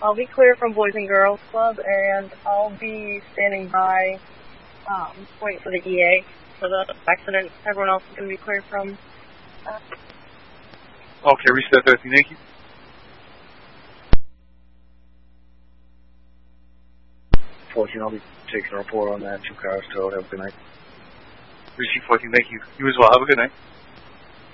I'll be clear from Boys and Girls Club, and I'll be standing by, waiting for the EA for the accident. Everyone else is going to be clear from. Okay, reset 13, thank you. 14, I'll be taking a report on that. 2 cars towed. Have a good night. Receive 14, thank you. You as well. Have a good night.